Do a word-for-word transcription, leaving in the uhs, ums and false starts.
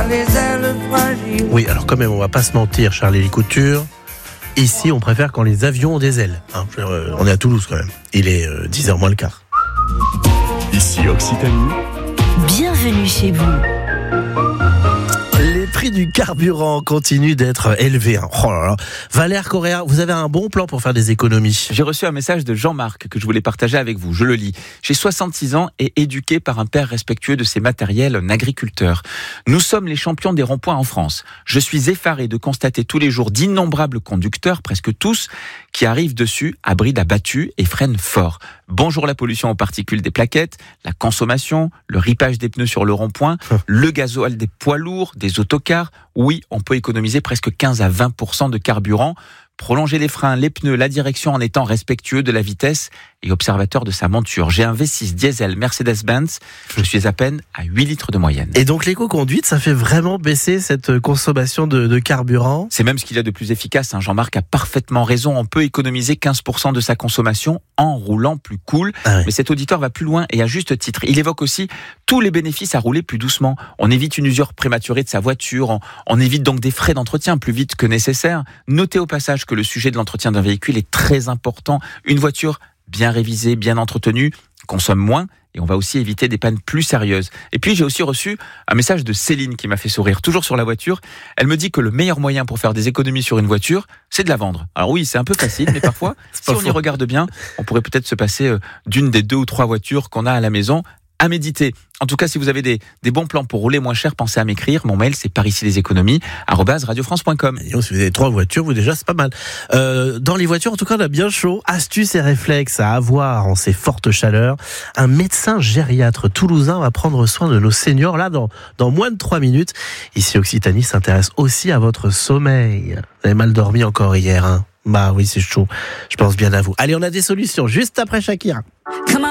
les ailes fragiles. Oui, alors quand même, on va pas se mentir, Charlie Couture. Ici, on préfère quand les avions ont des ailes. Hein, on est à Toulouse quand même. Il est euh, dix heures moins le quart. Ici Occitanie. Bienvenue chez vous. Les prix du carburant continuent d'être élevés. Hein. Oh là là. Valère Correa, vous avez un bon plan pour faire des économies. J'ai reçu un message de Jean-Marc que je voulais partager avec vous. Je le lis. J'ai soixante-six ans et éduqué par un père respectueux de ses matériels, un agriculteur. Nous sommes les champions des ronds-points en France. Je suis effaré de constater tous les jours d'innombrables conducteurs, presque tous, qui arrivent dessus à bride abattue et freinent fort. Bonjour la pollution aux particules des plaquettes, la consommation, le ripage des pneus sur le rond-point, le gasoil des poids lourds, des autocars. Oui, on peut économiser presque quinze à vingt pour cent de carburant. Prolonger les freins, les pneus, la direction en étant respectueux de la vitesse et observateur de sa monture. J'ai un V six diesel Mercedes-Benz. Je suis à peine à huit litres de moyenne. Et donc l'éco-conduite, ça fait vraiment baisser cette consommation de, de carburant. C'est même ce qu'il y a de plus efficace. Hein. Jean-Marc a parfaitement raison. On peut économiser quinze pour cent de sa consommation en roulant plus cool. Ah oui. Mais cet auditeur va plus loin et à juste titre. Il évoque aussi tous les bénéfices à rouler plus doucement. On évite une usure prématurée de sa voiture. On, on évite donc des frais d'entretien plus vite que nécessaire. Notez au passage que le sujet de l'entretien d'un véhicule est très important. Une voiture bien révisée, bien entretenue, consomme moins et on va aussi éviter des pannes plus sérieuses. Et puis j'ai aussi reçu un message de Céline qui m'a fait sourire, toujours sur la voiture. Elle me dit que le meilleur moyen pour faire des économies sur une voiture, c'est de la vendre. Alors oui, c'est un peu facile, mais parfois, si on faux. y regarde bien, on pourrait peut-être se passer d'une des deux ou trois voitures qu'on a à la maison. À méditer. En tout cas, si vous avez des, des bons plans pour rouler moins cher, pensez à m'écrire. Mon mail, c'est par ici les économies, arobase radiofrance point com. Et si vous avez trois voitures, vous déjà, c'est pas mal. Euh, dans les voitures, en tout cas, on a bien chaud. Astuces et réflexes à avoir en ces fortes chaleurs. Un médecin gériatre toulousain va prendre soin de nos seniors, là, dans, dans moins de trois minutes. Ici, Occitanie s'intéresse aussi à votre sommeil. Vous avez mal dormi encore hier, hein? Bah oui, c'est chaud. Je pense bien à vous. Allez, on a des solutions juste après Shakira. Come on.